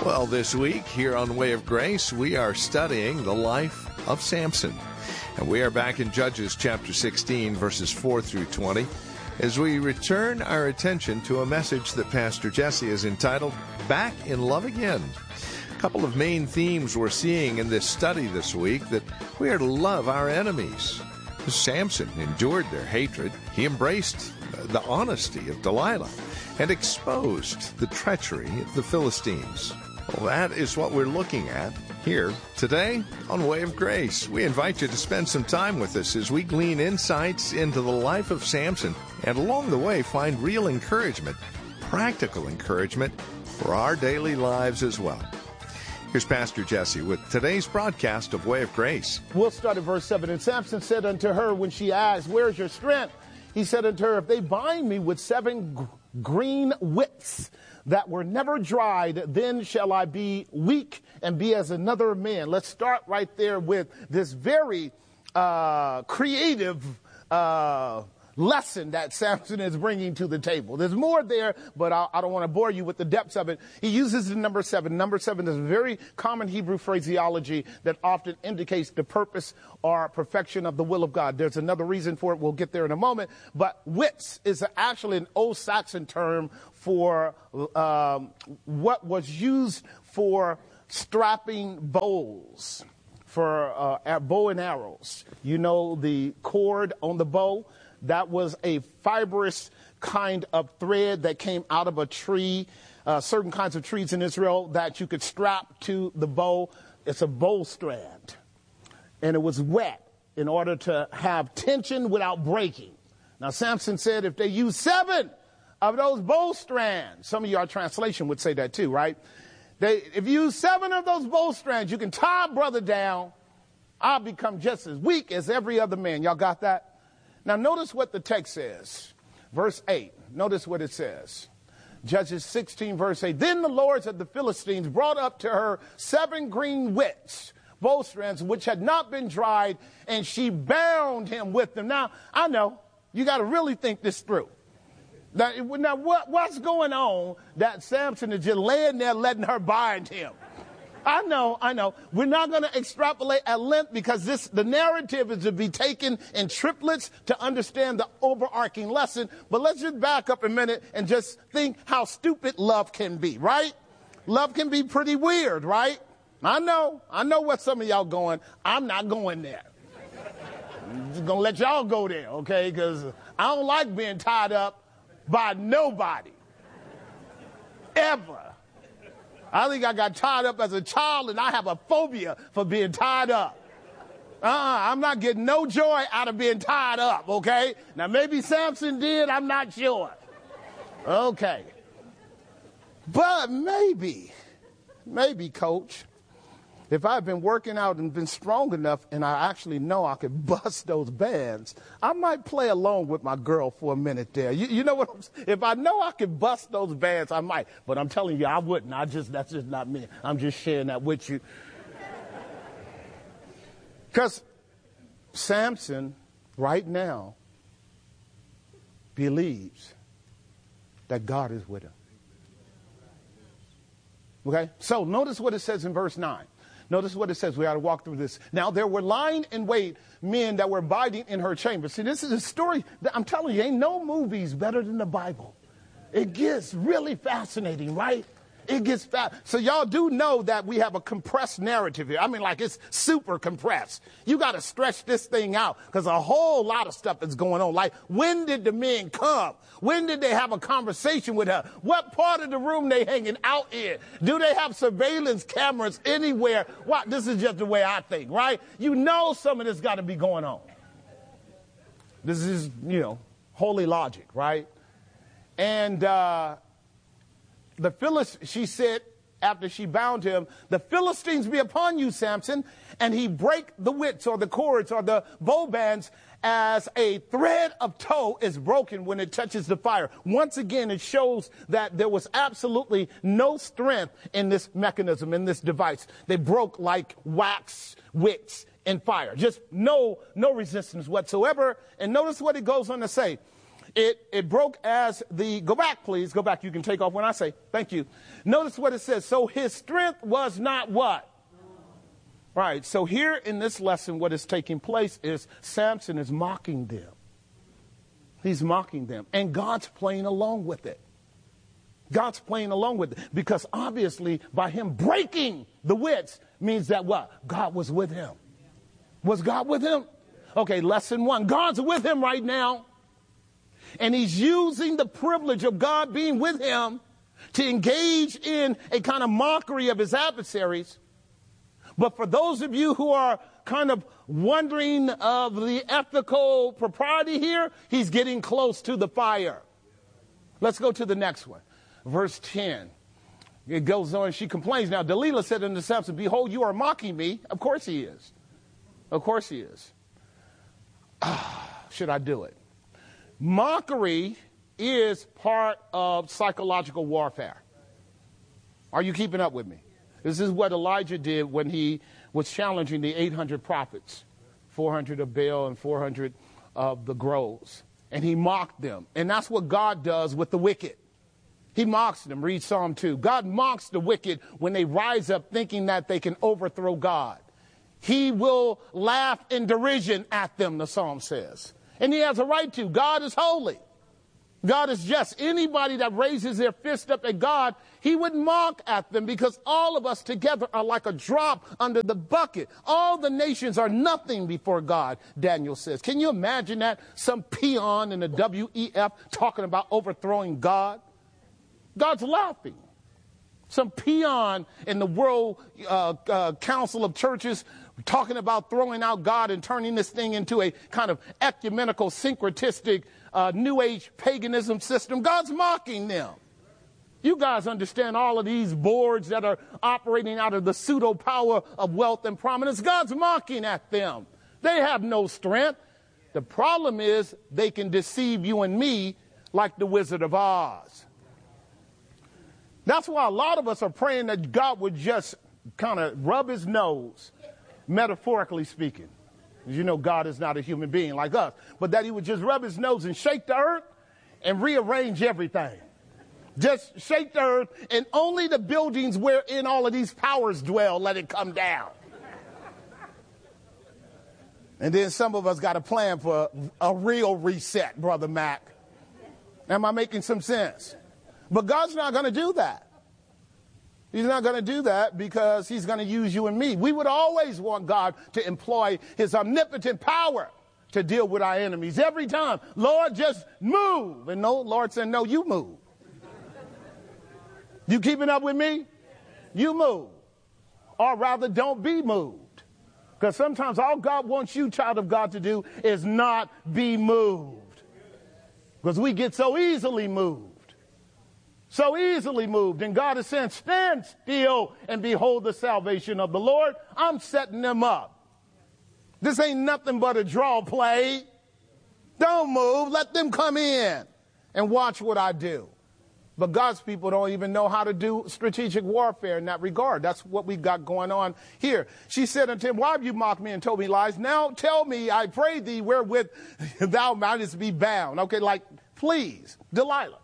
Well, this week here on Way of Grace, we are studying the life of Samson. And we are back in Judges chapter 16, verses 4 through 20, as we return our attention to a message that Pastor Jesse has entitled, Back in Love Again. A couple of main themes we're seeing in this study this week: that we are to love our enemies. Samson endured their hatred. He embraced the honesty of Delilah and exposed the treachery of the Philistines. Well, that is what we're looking at here today on Way of Grace. We invite you to spend some time with us as we glean insights into the life of Samson and along the way find real encouragement, practical encouragement for our daily lives as well. Here's Pastor Jesse with today's broadcast of Way of Grace. We'll start at verse 7. And Samson said unto her when she asked, Where's your strength? He said unto her, If they bind me with 7 green whips that were never dried, then shall I be weak and be as another man. Let's start right there with this very creative lesson that Samson is bringing to the table. There's more there, but I don't want to bore you with the depths of it. He uses the number 7. Number 7 is a very common Hebrew phraseology that often indicates the purpose or perfection of the will of God. There's another reason for it. We'll get there in a moment. But whips is actually an Old Saxon term for what was used for strapping bows, for bow and arrows. You know, the cord on the bow, that was a fibrous kind of thread that came out of a tree, certain kinds of trees in Israel that you could strap to the bow. It's a bow strand. And it was wet in order to have tension without breaking. Now, Samson said if they use 7 of those bow strands, some of your translation would say that too, right? If you use 7 of those bow strands, you can tie a brother down. I'll become just as weak as every other man. Y'all got that? Now, notice what the text says. Verse 8. Notice what it says. Judges 16, verse 8. Then the lords of the Philistines brought up to her 7 green whips, bow strands, which had not been dried, and she bound him with them. Now, I know, you got to really think this through. Now what's going on that Samson is just laying there letting her bind him? I know. We're not going to extrapolate at length because the narrative is to be taken in triplets to understand the overarching lesson. But let's just back up a minute and just think how stupid love can be, right? Love can be pretty weird, right? I know what some of y'all going. I'm not going there. I'm just going to let y'all go there, okay? Because I don't like being tied up by nobody. Ever. I think I got tied up as a child, and I have a phobia for being tied up. I'm not getting no joy out of being tied up, okay? Now, maybe Samson did. I'm not sure. Okay. But maybe, Coach, if I've been working out and been strong enough and I actually know I could bust those bands, I might play along with my girl for a minute there. You know what I'm saying? If I know I could bust those bands, I might. But I'm telling you, I wouldn't. That's just not me. I'm just sharing that with you. Because Samson, right now, believes that God is with him. Okay? So notice what it says in verse 9. Notice what it says. We got to walk through this. Now, there were lying in wait men that were abiding in her chamber. See, this is a story that I'm telling you, ain't no movies better than the Bible. It gets really fascinating, right? It gets fast. So y'all do know that we have a compressed narrative here. I mean, like it's super compressed. You got to stretch this thing out because a whole lot of stuff is going on. Like, when did the men come? When did they have a conversation with her? What part of the room they hanging out in? Do they have surveillance cameras anywhere? What? This is just the way I think, right? You know some of this got to be going on. This is, holy logic, right? And, she said, after she bound him, the Philistines be upon you, Samson, and he break the whips or the cords or the bow bands as a thread of tow is broken when it touches the fire. Once again, it shows that there was absolutely no strength in this mechanism, in this device. They broke like wax wicks in fire. Just no resistance whatsoever. And notice what it goes on to say. It broke as the, go back, please. Go back. You can take off when I say, thank you. Notice what it says. So his strength was not what? Right. So here in this lesson, what is taking place is Samson is mocking them. He's mocking them. And God's playing along with it. God's playing along with it. Because obviously by him breaking the wits means that what? God was with him. Was God with him? Okay, lesson 1. God's with him right now. And he's using the privilege of God being with him to engage in a kind of mockery of his adversaries. But for those of you who are kind of wondering of the ethical propriety here, he's getting close to the fire. Let's go to the next one. Verse 10. It goes on, she complains. Now, Delilah said unto Samson, behold, you are mocking me. Of course he is. Of course he is. Should I do it? Mockery is part of psychological warfare. Are you keeping up with me? This is what Elijah did when he was challenging the 800 prophets, 400 of Baal and 400 of the groves. And he mocked them. And that's what God does with the wicked. He mocks them. Read Psalm 2. God mocks the wicked when they rise up thinking that they can overthrow God. He will laugh in derision at them, the psalm says. And he has a right to. God is holy. God is just. Anybody that raises their fist up at God, he would mock at them because all of us together are like a drop under the bucket. All the nations are nothing before God, Daniel says. Can you imagine that? Some peon in the WEF talking about overthrowing God? God's laughing. Some peon in the World Council of Churches talking about throwing out God and turning this thing into a kind of ecumenical, syncretistic, New Age paganism system. God's mocking them. You guys understand all of these boards that are operating out of the pseudo power of wealth and prominence. God's mocking at them. They have no strength. The problem is they can deceive you and me like the Wizard of Oz. That's why a lot of us are praying that God would just kind of rub his nose, metaphorically speaking. You know, God is not a human being like us, but that he would just rub his nose and shake the earth and rearrange everything. Just shake the earth, and only the buildings wherein all of these powers dwell, let it come down. And then some of us got a plan for a real reset, Brother Mac. Am I making some sense? But God's not going to do that. He's not going to do that because he's going to use you and me. We would always want God to employ his omnipotent power to deal with our enemies every time. Lord, just move. And no, Lord said, no, you move. You keeping up with me? You move. Or rather, don't be moved. Because sometimes all God wants you, child of God, to do is not be moved. Because we get so easily moved. So easily moved. And God is saying, stand still and behold the salvation of the Lord. I'm setting them up. This ain't nothing but a draw play. Don't move. Let them come in and watch what I do. But God's people don't even know how to do strategic warfare in that regard. That's what we've got going on here. She said unto him, why have you mocked me and told me lies? Now tell me, I pray thee, wherewith thou mightest be bound. Okay, like, please, Delilah.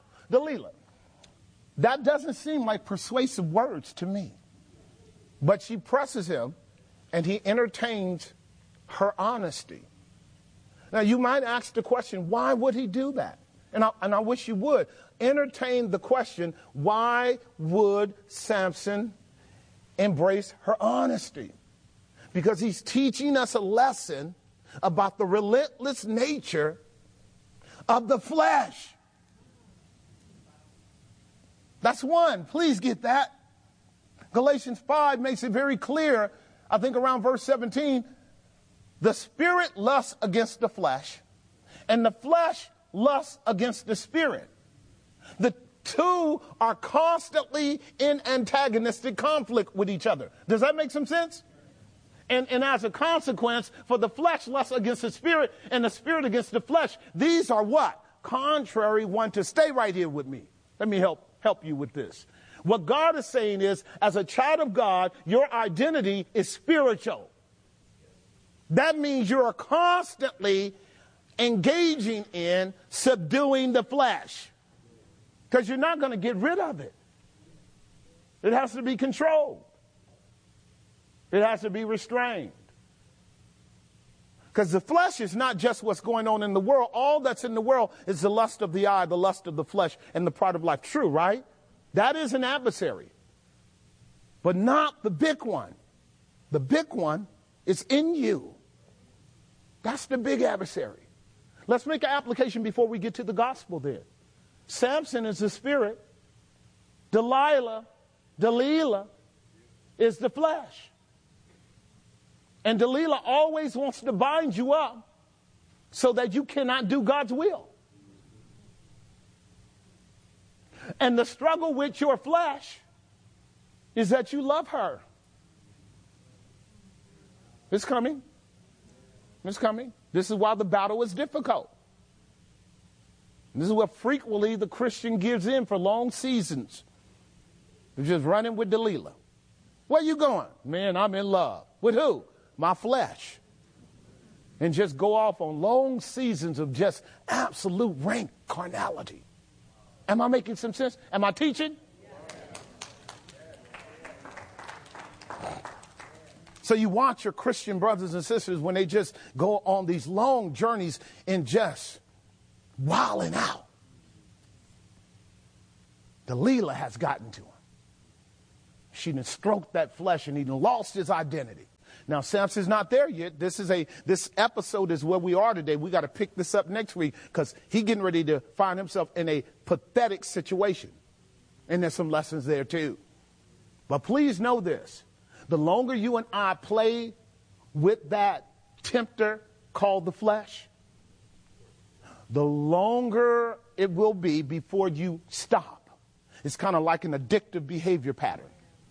That doesn't seem like persuasive words to me. But she presses him, and he entertains her honesty. Now, you might ask the question, why would he do that? And I wish you would. Entertain the question, why would Samson embrace her honesty? Because he's teaching us a lesson about the relentless nature of the flesh. That's one. Please get that. Galatians 5 makes it very clear, I think around verse 17, the spirit lusts against the flesh, and the flesh lusts against the spirit. The two are constantly in antagonistic conflict with each other. Does that make some sense? And as a consequence, for the flesh lusts against the spirit, and the spirit against the flesh, these are what? Contrary one to. Stay right here with me. Let me help you with this. What God is saying is, as a child of God, your identity is spiritual. That means you are constantly engaging in subduing the flesh. Because you're not going to get rid of it. It has to be controlled. It has to be restrained. Because the flesh is not just what's going on in the world. All that's in the world is the lust of the eye, the lust of the flesh, and the pride of life. True, right? That is an adversary. But not the big one. The big one is in you. That's the big adversary. Let's make an application before we get to the gospel then. Samson is the spirit. Delilah is the flesh. And Delilah always wants to bind you up so that you cannot do God's will. And the struggle with your flesh is that you love her. It's coming. It's coming. This is why the battle is difficult. This is what frequently the Christian gives in for long seasons. They're just running with Delilah. Where you going? Man, I'm in love. With who? My flesh. And just go off on long seasons of just absolute rank carnality. Am I making some sense? Am I teaching? So you watch your Christian brothers and sisters when they just go on these long journeys in just wilding out. Delilah has gotten to him. She done stroked that flesh and he done lost his identity. Now, Samson's not there yet. This episode is where we are today. We got to pick this up next week because he's getting ready to find himself in a pathetic situation. And there's some lessons there too. But please know this. The longer you and I play with that tempter called the flesh, the longer it will be before you stop. It's kind of like an addictive behavior pattern.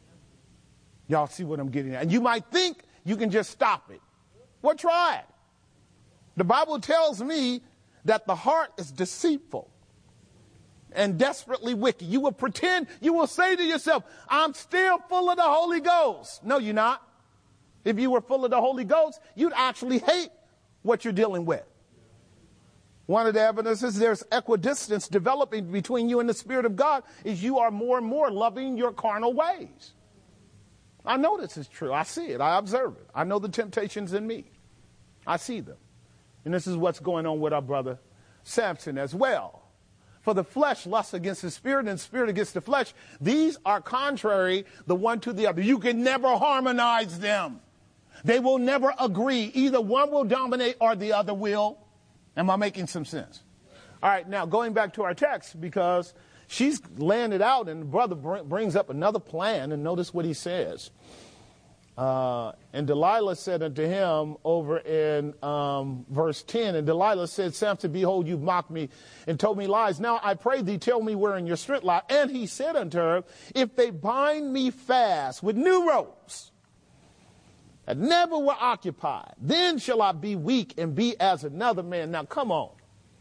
Y'all see what I'm getting at? And you might think you can just stop it. Well, try it. The Bible tells me that the heart is deceitful and desperately wicked. You will pretend, you will say to yourself, I'm still full of the Holy Ghost. No, you're not. If you were full of the Holy Ghost, you'd actually hate what you're dealing with. One of the evidences there's equidistance developing between you and the Spirit of God is you are more and more loving your carnal ways. I know this is true. I see it. I observe it. I know the temptations in me. I see them. And this is what's going on with our brother Samson as well. For the flesh lusts against the spirit and the spirit against the flesh. These are contrary the one to the other. You can never harmonize them. They will never agree. Either one will dominate or the other will. Am I making some sense? All right, now going back to our text, because she's laying it out and the brother brings up another plan, and notice what he says. And Delilah said unto him over in verse 10, and Delilah said, Samson, behold, you've mocked me and told me lies. Now I pray thee, tell me wherein your strength lies. And he said unto her, if they bind me fast with new ropes that never were occupied, then shall I be weak and be as another man. Now come on.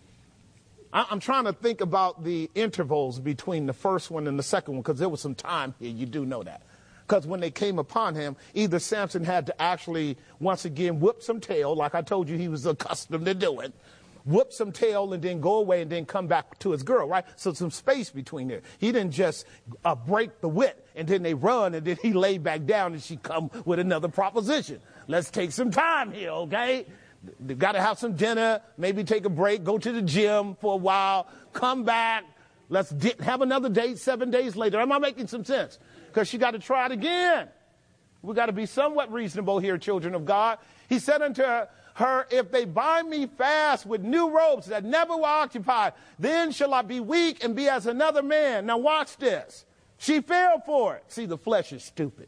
I'm trying to think about the intervals between the first one and the second one, because there was some time here. You do know that. Because when they came upon him, either Samson had to actually, once again, whip some tail, like I told you he was accustomed to doing, whoop some tail and then go away and then come back to his girl, right? So some space between there. He didn't just break the whip and then they run and then he lay back down and she come with another proposition. Let's take some time here, okay? They've got to have some dinner, maybe take a break, go to the gym for a while, come back. Let's have another date 7 days later. Am I making some sense? Because she got to try it again. We got to be somewhat reasonable here, children of God. He said unto her, if they bind me fast with new ropes that never were occupied, then shall I be weak and be as another man. Now watch this. She fell for it. See, the flesh is stupid.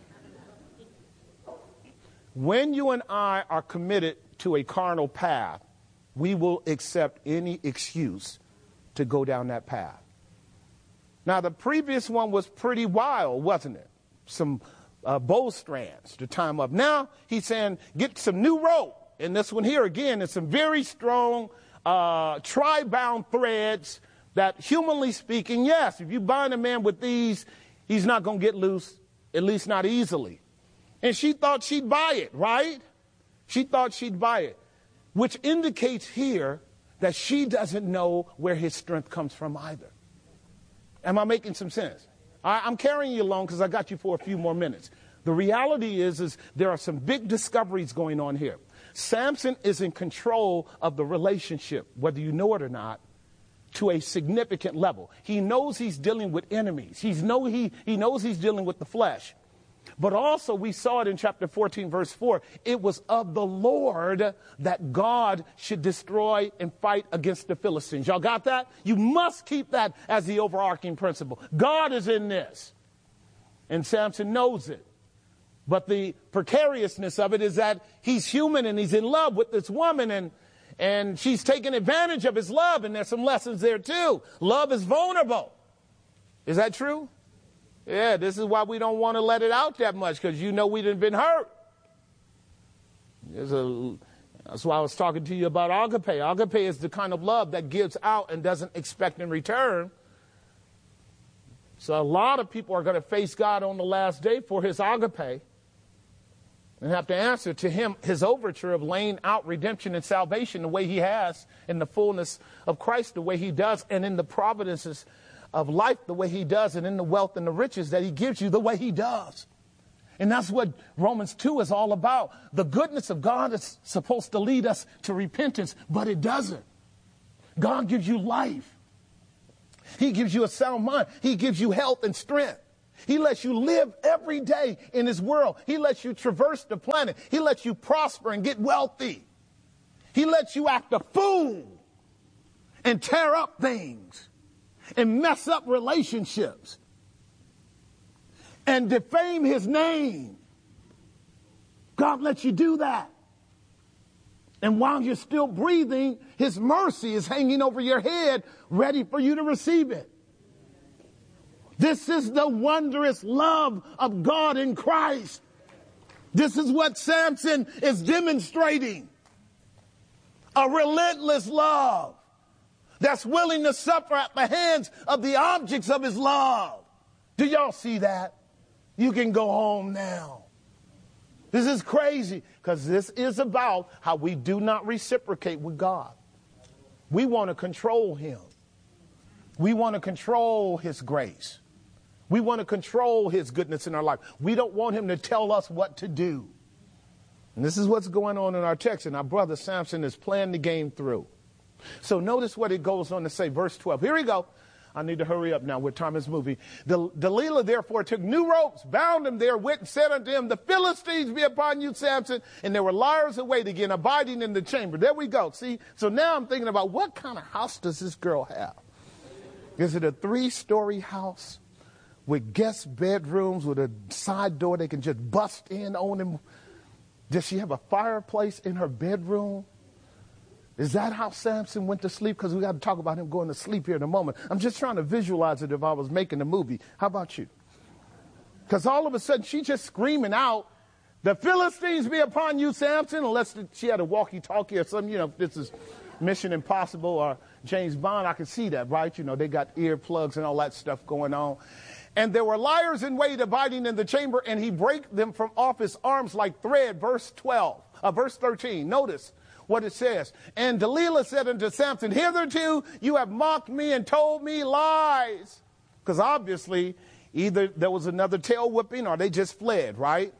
When you and I are committed to a carnal path, we will accept any excuse to go down that path. Now, the previous one was pretty wild, wasn't it? Some bow strands to tie him up. Now, he's saying, get some new rope. And this one here, again, is some very strong tri-bound threads that, humanly speaking, yes, if you bind a man with these, he's not going to get loose, at least not easily. And she thought she'd buy it, right? She thought she'd buy it. which indicates here that she doesn't know where his strength comes from either. Am I making some sense? I'm carrying you along because I got you for a few more minutes. The reality is there are some big discoveries going on here. Samson is in control of the relationship, whether you know it or not, to a significant level. He knows he's dealing with enemies. He knows he's dealing with the flesh. But also we saw it in chapter 14, verse 4. It was of the Lord that God should destroy and fight against the Philistines. Y'all got that? You must keep that as the overarching principle. God is in this. And Samson knows it. But the precariousness of it is that he's human and he's in love with this woman and she's taking advantage of his love. And there's some lessons there too. Love is vulnerable. Is that true? Yeah, this is why we don't want to let it out that much, because you know we done been hurt. That's why I was talking to you about agape. Agape is the kind of love that gives out and doesn't expect in return. So a lot of people are going to face God on the last day for his agape and have to answer to him his overture of laying out redemption and salvation the way he has, in the fullness of Christ the way he does, and in the providences of life the way he does, and in the wealth and the riches that he gives you the way he does. And that's what Romans 2 is all about. The goodness of God is supposed to lead us to repentance, but it doesn't. God gives you life. He gives you a sound mind. He gives you health and strength. He lets you live every day in his world. He lets you traverse the planet. He lets you prosper and get wealthy. He lets you act a fool and tear up things and mess up relationships and defame his name. God lets you do that. And while you're still breathing, his mercy is hanging over your head, ready for you to receive it. This is the wondrous love of God in Christ. This is what Samson is demonstrating. A relentless love that's willing to suffer at the hands of the objects of his love. Do y'all see that? You can go home now. This is crazy, because this is about how we do not reciprocate with God. We want to control him. We want to control his grace. We want to control his goodness in our life. We don't want him to tell us what to do. And this is what's going on in our text. And our brother Samson is playing the game through. So notice what it goes on to say, verse 12. Here we go. I need to hurry up now. Time is moving. Delilah therefore took new ropes, bound him therewith, and said unto him, the Philistines be upon you, Samson. And there were liars await again, abiding in the chamber. There we go. See, so now I'm thinking about, what kind of house does this girl have? Is it a 3-story house with guest bedrooms with a side door they can just bust in on him? Does she have a fireplace in her bedroom? Is that how Samson went to sleep? Because we got to talk about him going to sleep here in a moment. I'm just trying to visualize it if I was making a movie. How about you? Because all of a sudden she's just screaming out, the Philistines be upon you, Samson, unless she had a walkie-talkie or something. You know, if this is Mission Impossible or James Bond, I can see that, right? You know, they got earplugs and all that stuff going on. And there were liars in wait abiding in the chamber, and he brake them from off his arms like thread. Verse 13. Notice what it says. And Delilah said unto Samson, hitherto you have mocked me and told me lies. Because obviously either there was another tail whipping or they just fled, right?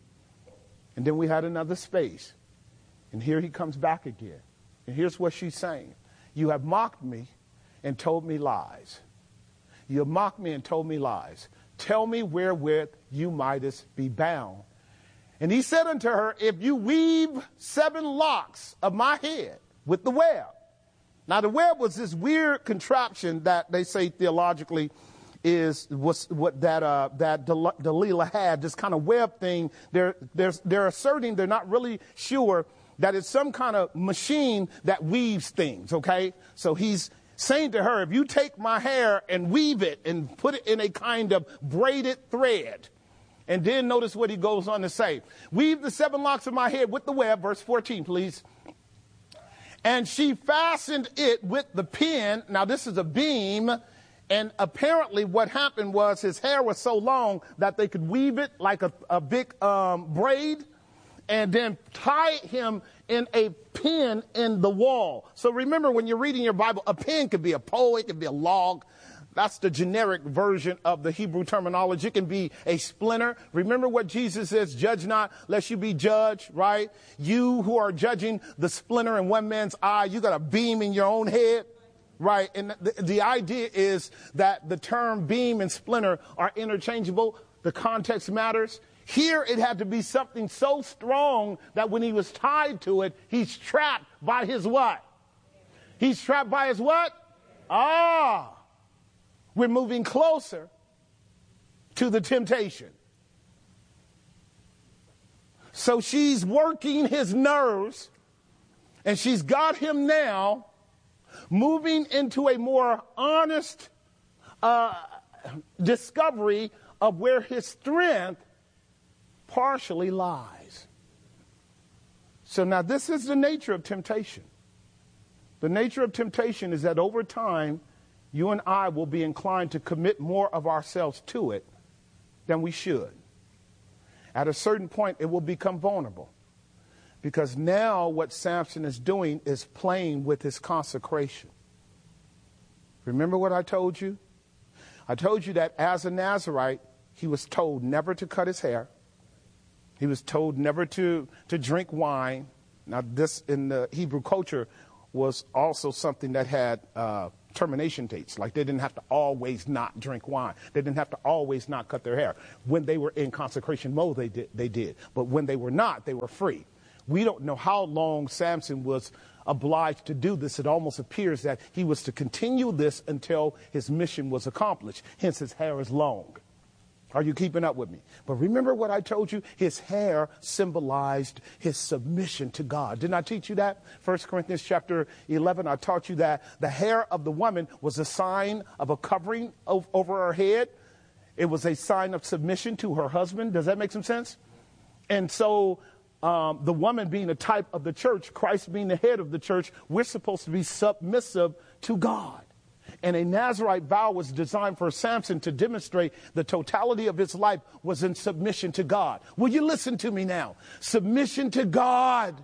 And then we had another space. And here he comes back again. And here's what she's saying. You have mocked me and told me lies. You have mocked me and told me lies. Tell me wherewith you mightest be bound. And he said unto her, if you weave 7 locks of my head with the web. Now the web was this weird contraption that they say theologically was what that Delilah had, this kind of web thing. They're asserting, they're not really sure, that it's some kind of machine that weaves things, okay? So he's saying to her, if you take my hair and weave it and put it in a kind of braided thread. And then notice what he goes on to say. Weave the 7 locks of my head with the web. Verse 14, please. And she fastened it with the pin. Now this is a beam. And apparently what happened was his hair was so long that they could weave it like a big braid. and then tie him in a pen in the wall. So remember, when you're reading your Bible, a pen could be a pole, it could be a log. That's the generic version of the Hebrew terminology. It can be a splinter. Remember what Jesus says, judge not lest you be judged, right? You who are judging the splinter in one man's eye, you got a beam in your own head, right? And the idea is that the term beam and splinter are interchangeable. The context matters. Here it had to be something so strong that when he was tied to it, he's trapped by his what? He's trapped by his what? We're moving closer to the temptation. So she's working his nerves, and she's got him now moving into a more honest discovery of where his strength partially lies. So now this is the nature of temptation. The nature of temptation is that over time, you and I will be inclined to commit more of ourselves to it than we should. At a certain point, it will become vulnerable. Because now what Samson is doing is playing with his consecration. Remember what I told you? I told you that as a Nazirite, he was told never to cut his hair. He was told never to drink wine. Now, this in the Hebrew culture was also something that had termination dates. Like they didn't have to always not drink wine. They didn't have to always not cut their hair. When they were in consecration mode, they did. But when they were not, they were free. We don't know how long Samson was obliged to do this. It almost appears that he was to continue this until his mission was accomplished. Hence, his hair is long. Are you keeping up with me? But remember what I told you? His hair symbolized his submission to God. Didn't I teach you that? 1 Corinthians chapter 11, I taught you that the hair of the woman was a sign of a covering over her head. It was a sign of submission to her husband. Does that make some sense? And so the woman being a type of the church, Christ being the head of the church, we're supposed to be submissive to God. And a Nazirite vow was designed for Samson to demonstrate the totality of his life was in submission to God. Will you listen to me now? Submission to God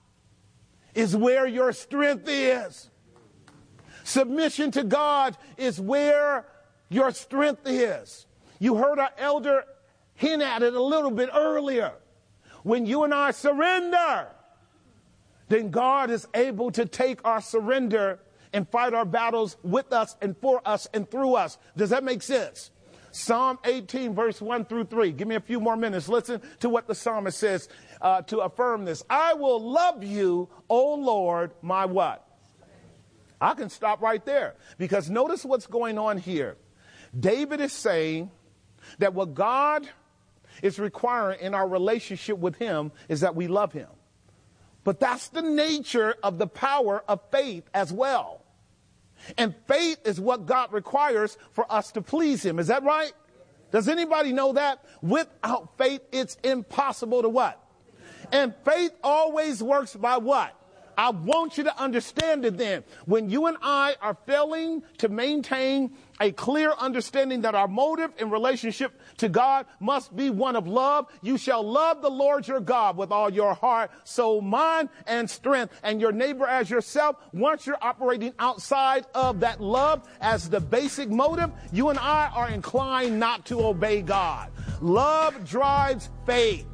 is where your strength is. Submission to God is where your strength is. You heard our elder hint at it a little bit earlier. When you and I surrender, then God is able to take our surrender and fight our battles with us and for us and through us. Does that make sense? Psalm 18, verse 1 through 3. Give me a few more minutes. Listen to what the psalmist says to affirm this. I will love you, O Lord, my what? I can stop right there, because notice what's going on here. David is saying that what God is requiring in our relationship with him is that we love him. But that's the nature of the power of faith as well. And faith is what God requires for us to please him. Is that right? Does anybody know that? Without faith, it's impossible to what? And faith always works by what? I want you to understand it then. When you and I are failing to maintain a clear understanding that our motive in relationship to God must be one of love, you shall love the Lord your God with all your heart, soul, mind, and strength, and your neighbor as yourself. Once you're operating outside of that love as the basic motive, you and I are inclined not to obey God. Love drives faith.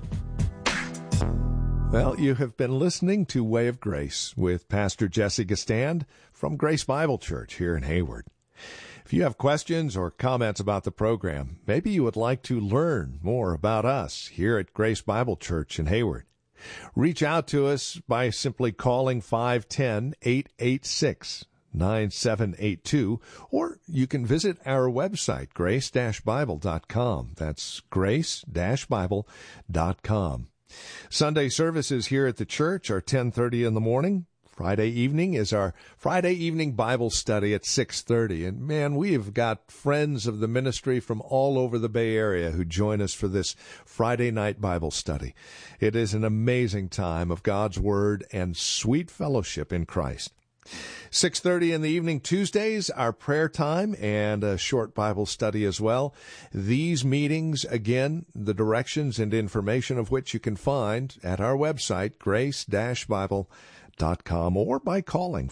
Well, you have been listening to Way of Grace with Pastor Jesse Gistand from Grace Bible Church here in Hayward. If you have questions or comments about the program, maybe you would like to learn more about us here at Grace Bible Church in Hayward, reach out to us by simply calling 510-886-9782, or you can visit our website, grace-bible.com. That's grace-bible.com. Sunday services here at the church are 10:30 in the morning. Friday evening is our Friday evening Bible study at 6:30. And man, we have got friends of the ministry from all over the Bay Area who join us for this Friday night Bible study. It is an amazing time of God's Word and sweet fellowship in Christ. 6:30 in the evening Tuesdays, our prayer time and a short Bible study as well. These meetings, again, the directions and information of which you can find at our website, grace-bible.com, or by calling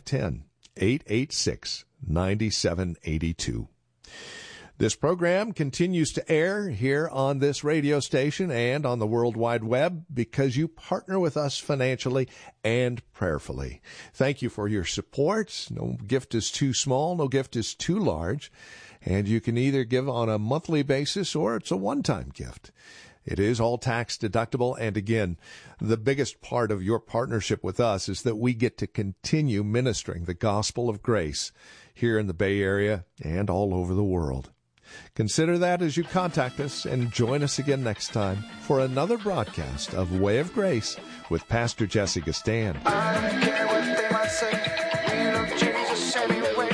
510-886-9782. This program continues to air here on this radio station and on the World Wide Web because you partner with us financially and prayerfully. Thank you for your support. No gift is too small, no gift is too large, and you can either give on a monthly basis or it's a one-time gift. It is all tax deductible, and again, the biggest part of your partnership with us is that we get to continue ministering the gospel of grace here in the Bay Area and all over the world. Consider that as you contact us, and join us again next time for another broadcast of Way of Grace with Pastor Jesse Gastan. I don't care what they might say, we love Jesus anyway.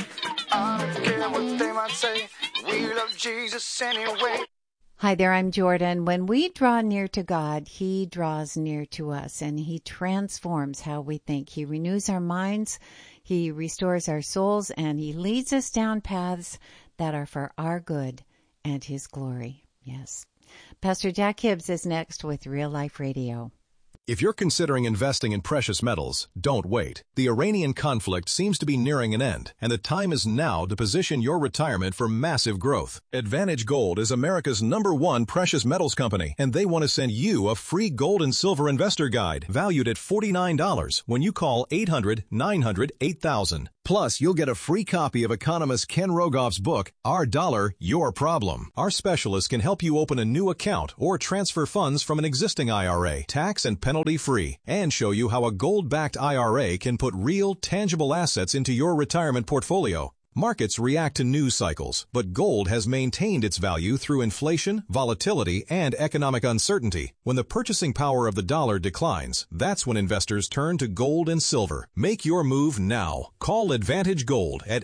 I don't care what they might say, we love Jesus anyway. Hi there, I'm Jordan. When we draw near to God, He draws near to us, and He transforms how we think. He renews our minds, He restores our souls, and He leads us down paths that are for our good and His glory. Yes. Pastor Jack Hibbs is next with Real Life Radio. If you're considering investing in precious metals, don't wait. The Iranian conflict seems to be nearing an end, and the time is now to position your retirement for massive growth. Advantage Gold is America's #1 precious metals company, and they want to send you a free gold and silver investor guide valued at $49 when you call 800-900-8000. Plus, you'll get a free copy of economist Ken Rogoff's book, Our Dollar, Your Problem. Our specialists can help you open a new account or transfer funds from an existing IRA, tax and penalty-free, and show you how a gold-backed IRA can put real, tangible assets into your retirement portfolio. Markets react to news cycles, but gold has maintained its value through inflation, volatility, and economic uncertainty. When the purchasing power of the dollar declines, that's when investors turn to gold and silver. Make your move now. Call Advantage Gold at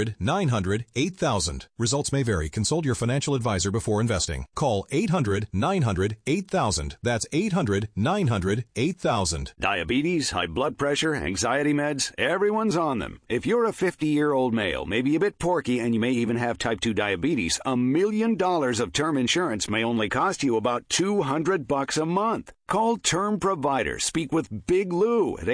800-900-8000. Results may vary. Consult your financial advisor before investing. Call 800-900-8000. That's 800-900-8000. Diabetes, high blood pressure, anxiety meds, everyone's on them. If you're a 50-year-old male, maybe a bit porky, and you may even have type 2 diabetes, $1 million of term insurance may only cost you about $200 a month. Call Term Provider. Speak with Big Lou at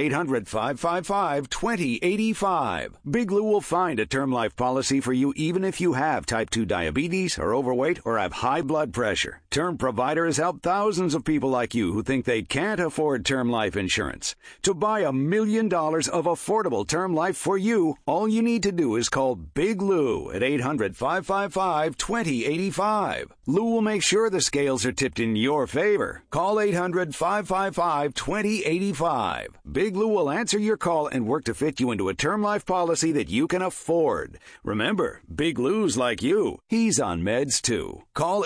800-555-2085. Big Lou will find a term life policy for you even if you have type 2 diabetes, are overweight, or have high blood pressure. Term Provider has helped thousands of people like you who think they can't afford term life insurance. To buy $1 million of affordable term life for you, all you need to do is call Big Lou at 800-555-2085. Lou will make sure the scales are tipped in your favor. Call 800-555-2085. Big Lou will answer your call and work to fit you into a term life policy that you can afford. Remember, Big Lou's like you. He's on meds too. Call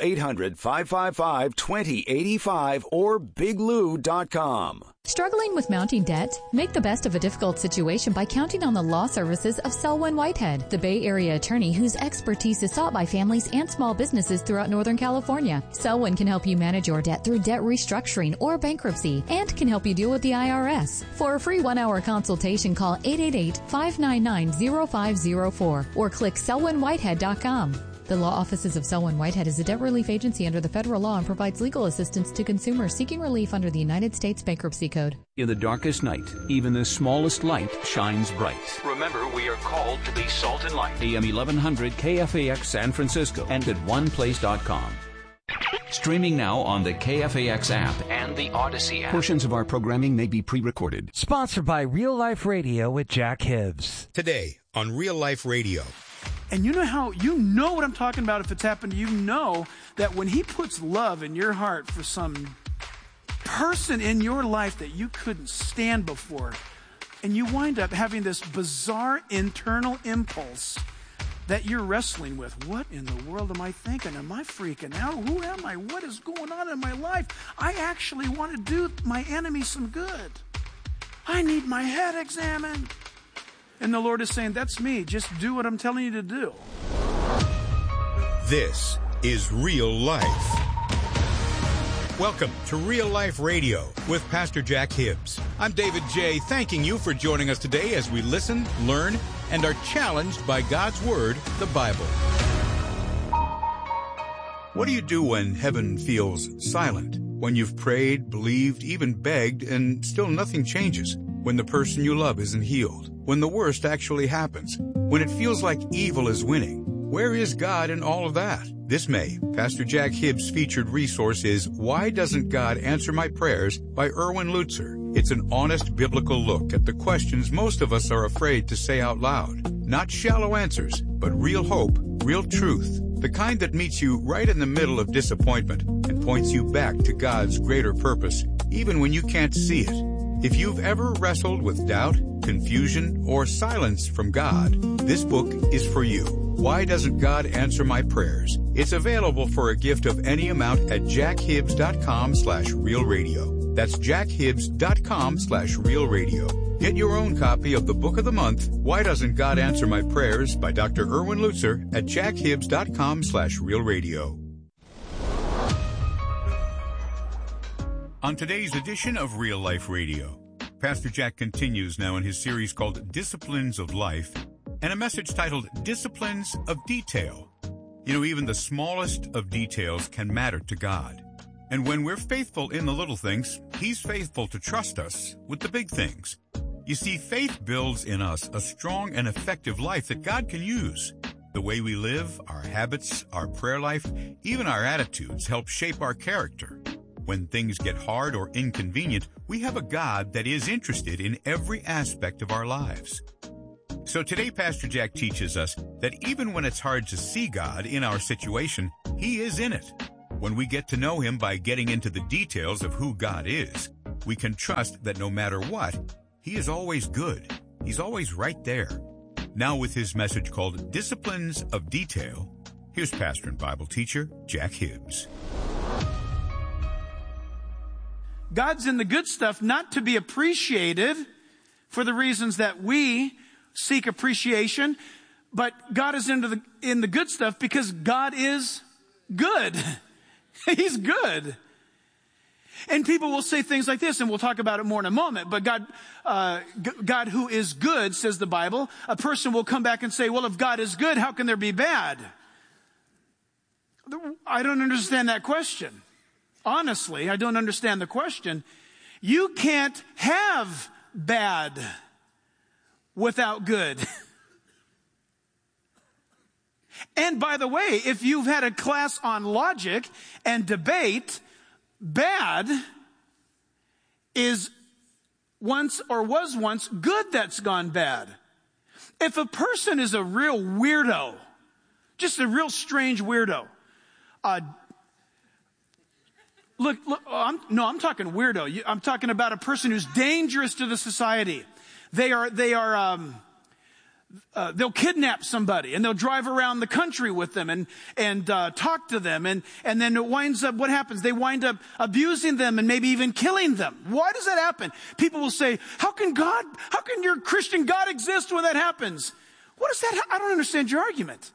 800-555-2085 or biglou.com. Struggling with mounting debt? Make the best of a difficult situation by counting on the law services of Selwyn Whitehead, the Bay Area attorney whose expertise is sought by families and small businesses throughout Northern California. Selwyn can help you manage your debt through debt restructuring or bankruptcy and can help you deal with the IRS. For a free 1-hour consultation, call 888-599-0504 or click selwynwhitehead.com. The law offices of Selwyn Whitehead is a debt relief agency under the federal law and provides legal assistance to consumers seeking relief under the United States Bankruptcy Code. In the darkest night, even the smallest light shines bright. Remember, we are called to be salt and light. AM 1100 KFAX San Francisco and at oneplace.com. Streaming now on the KFAX app and the Odyssey app. Portions of our programming may be pre-recorded. Sponsored by Real Life Radio with Jack Hibbs. Today on Real Life Radio. And you know what I'm talking about if it's happened to you. Know that when he puts love in your heart for some person in your life that you couldn't stand before, and you wind up having this bizarre internal impulse that you're wrestling with. What in the world am I thinking? Am I freaking out? Who am I? What is going on in my life? I actually want to do my enemy some good. I need my head examined. And the Lord is saying, that's me. Just do what I'm telling you to do. This is Real Life. Welcome to Real Life Radio with Pastor Jack Hibbs. I'm David J., thanking you for joining us today as we listen, learn, and are challenged by God's Word, the Bible. What do you do when heaven feels silent? When you've prayed, believed, even begged, and still nothing changes? When the person you love isn't healed? When the worst actually happens? When it feels like evil is winning? Where is God in all of that? This May, Pastor Jack Hibbs' featured resource is Why Doesn't God Answer My Prayers by Erwin Lutzer. It's an honest biblical look at the questions most of us are afraid to say out loud. Not shallow answers, but real hope, real truth. The kind that meets you right in the middle of disappointment and points you back to God's greater purpose, even when you can't see it. If you've ever wrestled with doubt, confusion, or silence from God, this book is for you. Why Doesn't God Answer My Prayers? It's available for a gift of any amount at jackhibbs.com/realradio. That's jackhibbs.com/realradio. Get your own copy of the Book of the Month, Why Doesn't God Answer My Prayers by Dr. Erwin Lutzer at jackhibbs.com/realradio. On today's edition of Real Life Radio, Pastor Jack continues now in his series called Disciplines of Life, and a message titled Disciplines of Detail. You know, even the smallest of details can matter to God. And when we're faithful in the little things, He's faithful to trust us with the big things. You see, faith builds in us a strong and effective life that God can use. The way we live, our habits, our prayer life, even our attitudes help shape our character. When things get hard or inconvenient, we have a God that is interested in every aspect of our lives. So today, Pastor Jack teaches us that even when it's hard to see God in our situation, He is in it. When we get to know Him by getting into the details of who God is, we can trust that no matter what, He is always good. He's always right there. Now with his message called Disciplines of Detail, here's pastor and Bible teacher Jack Hibbs. God's in the good stuff not to be appreciated for the reasons that we seek appreciation, but God is in the good stuff because God is good. He's good. And people will say things like this, and we'll talk about it more in a moment, but God who is good, says the Bible, a person will come back and say, well, if God is good, how can there be bad? I don't understand that question. Honestly, I don't understand the question. You can't have bad without good. And by the way, if you've had a class on logic and debate, bad is once or was once good that's gone bad. If a person is a real weirdo, just a real strange weirdo, I'm talking weirdo. I'm talking about a person who's dangerous to the society. They'll kidnap somebody and they'll drive around the country with them and talk to them. And then it winds up, what happens? They wind up abusing them and maybe even killing them. Why does that happen? People will say, how can your Christian God exist when that happens? What is that? I don't understand your argument.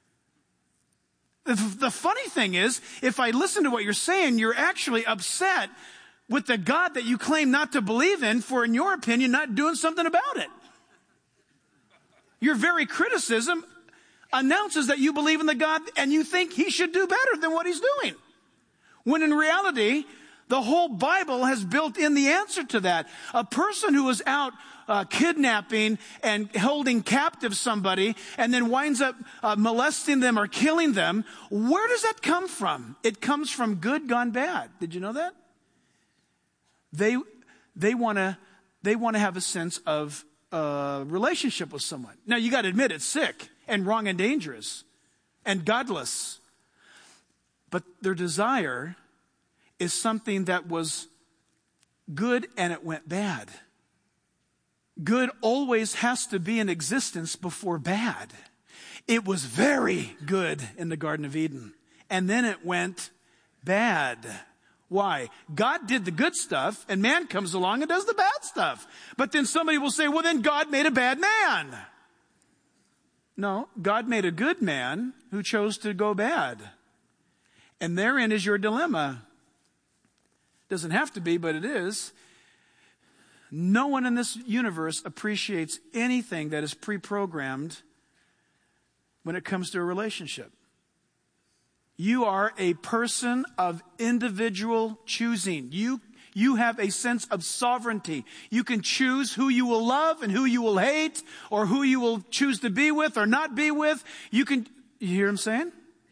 The funny thing is, if I listen to what you're saying, you're actually upset with the God that you claim not to believe in for, in your opinion, not doing something about it. Your very criticism announces that you believe in the God and you think He should do better than what He's doing. When in reality, the whole Bible has built in the answer to that. A person who is out kidnapping and holding captive somebody and then winds up molesting them or killing them, where does that come from? It comes from good gone bad. Did you know that? They want to have a sense of relationship with someone. Now you got to admit it's sick and wrong and dangerous and godless. But their desire is something that was good and it went bad. Good always has to be in existence before bad. It was very good in the Garden of Eden, and then it went bad. Why? God did the good stuff, and man comes along and does the bad stuff. But then somebody will say, well, then God made a bad man. No, God made a good man who chose to go bad. And therein is your dilemma. Doesn't have to be, but it is. No one in this universe appreciates anything that is pre-programmed when it comes to a relationship. You are a person of individual choosing. You have a sense of sovereignty. You can choose who you will love and who you will hate, or who you will choose to be with or not be with. You hear what I'm saying?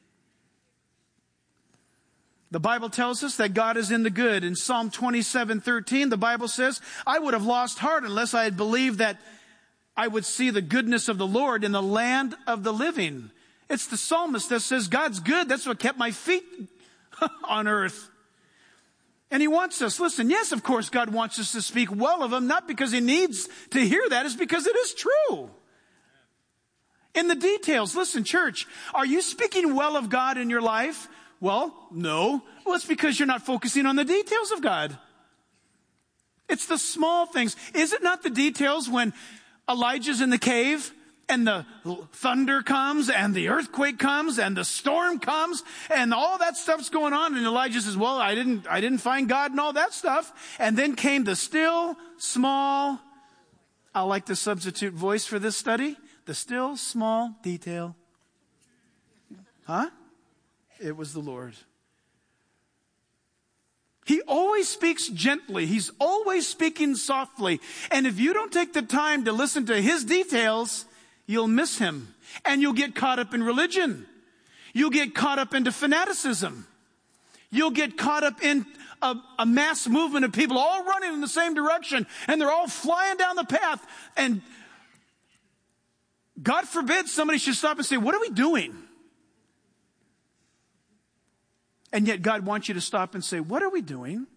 The Bible tells us that God is in the good. In Psalm 27:13, the Bible says, I would have lost heart unless I had believed that I would see the goodness of the Lord in the land of the living. It's the psalmist that says, God's good. That's what kept my feet on earth. And he wants us. Listen, yes, of course, God wants us to speak well of him, not because he needs to hear that. It's because it is true. In the details, listen, church, are you speaking well of God in your life? Well, no. Well, it's because you're not focusing on the details of God. It's the small things. Is it not the details when Elijah's in the cave and the thunder comes and the earthquake comes and the storm comes and all that stuff's going on, and Elijah says, well, I didn't find God and all that stuff. And then came the still, small, I like the substitute voice for this study, the still, small detail. Huh? It was the Lord. He always speaks gently. He's always speaking softly. And if you don't take the time to listen to his details, you'll miss him. And you'll get caught up in religion. You'll get caught up into fanaticism. You'll get caught up in a mass movement of people all running in the same direction. And they're all flying down the path. And God forbid somebody should stop and say, what are we doing? And yet God wants you to stop and say, what are we doing?